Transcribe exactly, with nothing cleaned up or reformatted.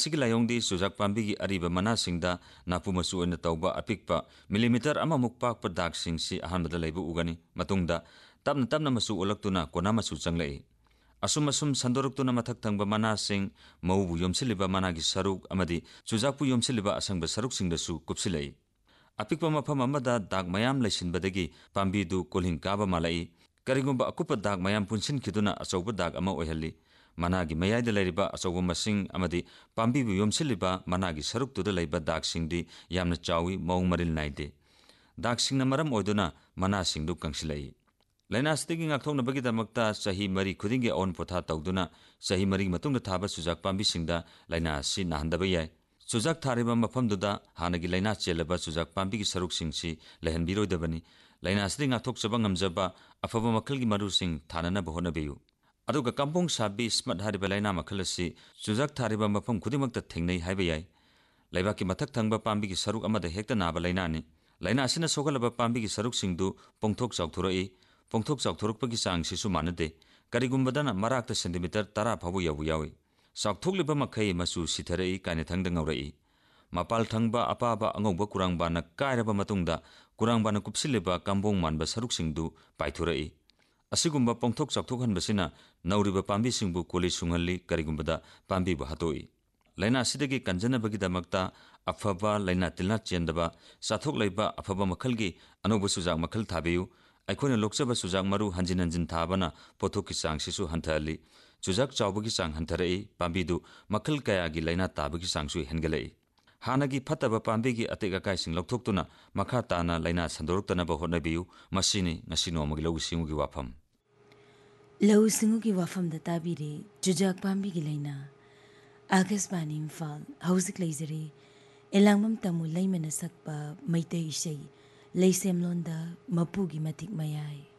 सिगी लायोंदी चुजाक पाम्बी की अरीब मनासिंगदा नापु मसु ओइना तौबा अपिकपा मिलीमीटर अममुक पाकपा दागसिंगसी अहानबदा लैबु उगनी मतुंगदा तपना तपना मसु ओलक्तुना कोना मसु चंगलई असुम असुम संदोरक्तुना मथक थंगबा मनासिंग मौबु योमसिलिबा मनागी सरुक अमदी चुजाकपु योमसिलिबा असंगबा सरुकसिंगदसु कुपसिलई अपिकपा मफम अमदा दाग मयाम लैसिनबदगी पाम्बीदु कोलिंग काबा मालाई करिगुंबा अकुपा दाग मयाम पुनसिनखिदुना अचौबा दाग अमा ओइहल्ली मनागी मयाइदा लैरिबा अचौबा मसिंग अमदी पाम्बीबु योमसिलिबा मनागी सरुकतुदा लैबा दागसिंगदी यामना चावी मौंग मरिल नाइदे दागसिंगना मरम ओइदुना मनासिंगदु कंसिलई लैनासतिगी ngakthognabagidamakta chahi mari khudingi on potha tawduna chahi mari matungda thaba chujak pambisinda laina si nahandaba yai chujak thariba mafamduda hanagi laina chelaba chujak pambigi saruksingsi lehanbiroidabani laina sri ngakthoksaba ngamjaba afaba makhalgi marusing thanana bahona beyu aduga kampong sabi smart hariba laina makhalasi chujak thariba mafam khudimakta thengnei haiba yai laibaki mathak thangba pambigi saruk amada hekta naba laina ni laina asina sogalaba pambigi saruksingdu pongthok chawthurai पोंथोक चाउथोरकपगी चांगसिसु मानदे करिगुंबदना मराक्ता centimetre तरा फाबु याबु यावी चाउथोकलिबा मखै मसु सिथरई काने थंगद ngौरई मपाल थंगबा अपाबा अंगौबा कुरांगबाना कायरबा मतुंगदा कुरांगबाना कुपसिलिबा कांबोंग मानबा सरुकसिंगदु पाइथुरई असिगुंबा पोंथोक चाउथोकहनबसिना नौरिबा पाम्बिसिंगबु कोलि सुंगल्ली करिगुंबदा पाम्बिबु हतोई लाइना सिदगी कंजनबगीदमक्ता अफबा लाइना तिलना चेंदबा चाथोक लैबा अफबा मखलगी अनौबा सुजाक मखल थाबियु अखोना लोकसभा सुजाक मरु हंजिन हंजिन थाबना पोथोक की चांगसिसु हंथली चुजाक चावबगी चांग हंथरई पाम्बिदु मखल कयागी लाइना ताबगी चांगसु हेनगलई हानगी फतबा पाम्बिगी अतेक अकाइसिंग लौथोक्तुना मखा ताना लाइना संदोरक्तनबा होनबियु मसिनी ngasi नोमगी लौसिंगुगी वाफम लौसिंगुगी वाफमदा ताबिरे चुजाक पाम्बिगी लाइना आकाशवाणी इम्फाल हौजिक लैजरे एलांगमम तमु लैमना सकपा मैतै इसै लैसेमलोंदा मपुगी मतिक मयाई